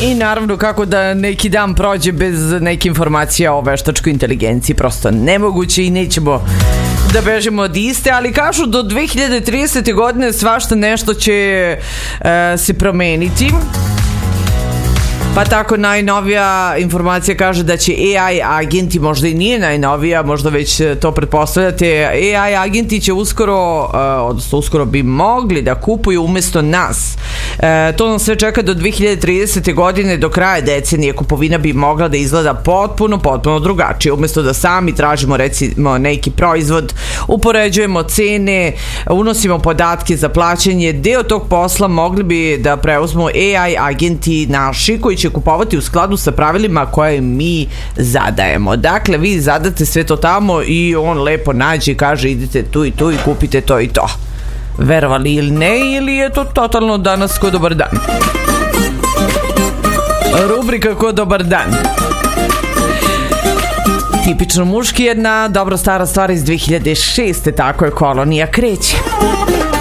I naravno kako da neki dan prođe bez neke informacije o veštačkoj inteligenciji, prosto nemoguće i nećemo da bežimo od iste, ali kažu do 2030. godine svašta nešto će se promeniti. Pa tako najnovija informacija kaže da će AI agenti, možda i nije najnovija, možda već to pretpostavljate, AI agenti će uskoro bi mogli da kupuju umesto nas. To nam sve čeka do 2030. godine, do kraja decenije kupovina bi mogla da izgleda potpuno drugačije. Umesto da sami tražimo recimo neki proizvod, upoređujemo cene, unosimo podatke za plaćanje, deo tog posla mogli bi da preuzmu AI agenti naši koji će kupovati u skladu sa pravilima koje mi zadajemo. Dakle, vi zadate sve to tamo i on lepo nađe i kaže idite tu i tu i kupite to i to. Verovali ili ne, ili je to totalno danas ko dobar dan? Rubrika ko dobar dan. Tipično muški, jedna dobro stara stvar iz 2006. Tako je, kolonija kreće.